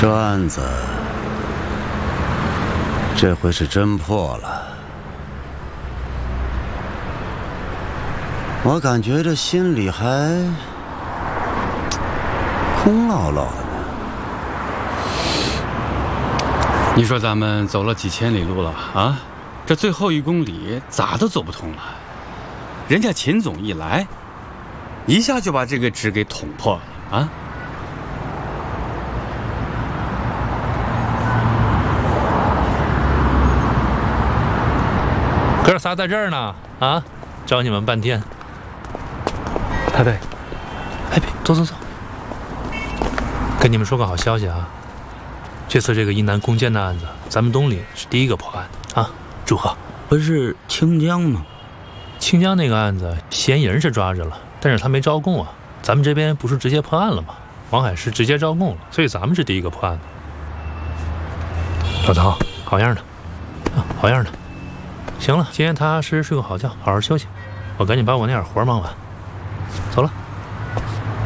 这案子这回是真破了，我感觉这心里还空落落的呢。 你说咱们走了几千里路了啊，这最后1公里咋都走不通了。人家秦总一来，一下就把这个纸给捅破了啊！ 哥仨在这儿呢，啊，找你们半天。太尉，哎，别，走走走。跟你们说个好消息啊，这次这个一南攻坚的案子，咱们东岭是第1个破案啊，祝贺！ 不是清江吗？ 清江那个案子，嫌疑人是抓着了，但是他没招供啊。咱们这边不是直接破案了吗？王海是直接招供了，所以咱们是第1个破案的。老曹，好样的，啊，好样的。行了，今天踏踏实实睡个好觉，好好休息。我赶紧把我那点活忙完，走了。